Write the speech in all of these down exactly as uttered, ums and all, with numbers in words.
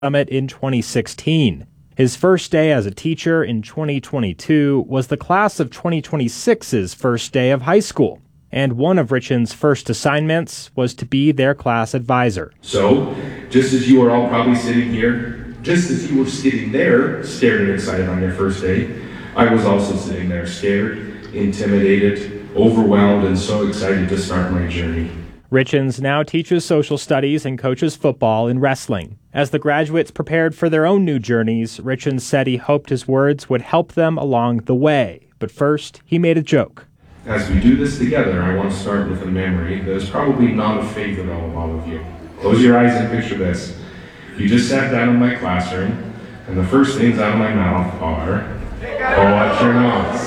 Summit in twenty sixteen. His first day as a teacher in twenty twenty-two was the class of twenty twenty-six's first day of high school, and one of Richen's first assignments was to be their class advisor. So, just as you are all probably sitting here, just as you were sitting there, scared and excited on your first day, I was also sitting there scared, intimidated, overwhelmed, and so excited to start my journey. Richens now teaches social studies and coaches football and wrestling. As the graduates prepared for their own new journeys, Richens said he hoped his words would help them along the way. But first, he made a joke. As we do this together, I want to start with a memory that is probably not a favorite of all of you. Close your eyes and picture this. You just sat down in my classroom, and the first things out of my mouth are, pull out your notes.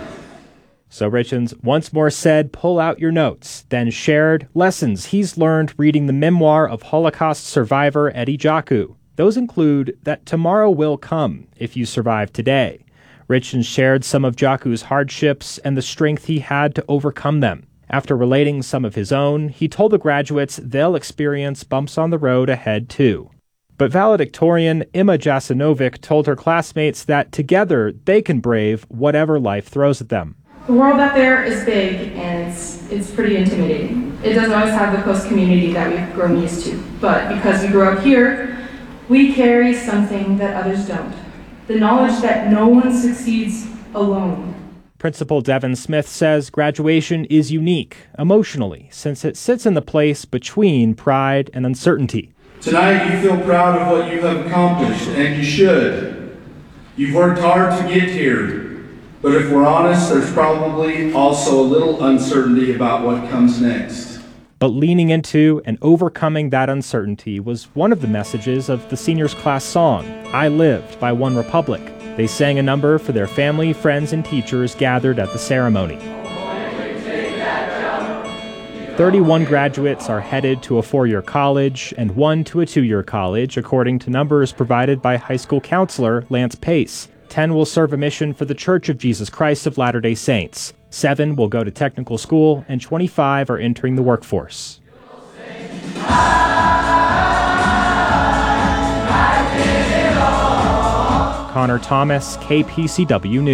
So Richens once more said, pull out your notes, then shared lessons he's learned reading the memoir of Holocaust survivor Eddie Jaku. Those include that tomorrow will come if you survive today. Richens shared some of Jaku's hardships and the strength he had to overcome them. After relating some of his own, he told the graduates they'll experience bumps on the road ahead too. But valedictorian Emma Jasinovic told her classmates that together they can brave whatever life throws at them. The world out there is big and it's, it's pretty intimidating. It doesn't always have the close community that we've grown used to. But because we grew up here, we carry something that others don't. The knowledge that no one succeeds alone. Principal Devin Smith says graduation is unique emotionally since it sits in the place between pride and uncertainty. Tonight you feel proud of what you have accomplished, and you should. You've worked hard to get here. But if we're honest, there's probably also a little uncertainty about what comes next. But leaning into and overcoming that uncertainty was one of the messages of the seniors' class song, I Lived by One Republic. They sang a number for their family, friends, and teachers gathered at the ceremony. thirty-one graduates are headed to a four-year college and one to a two-year college, according to numbers provided by high school counselor Lance Pace. Ten will serve a mission for the Church of Jesus Christ of Latter-day Saints. Seven will go to technical school, and twenty-five are entering the workforce. Connor Thomas, K P C W News.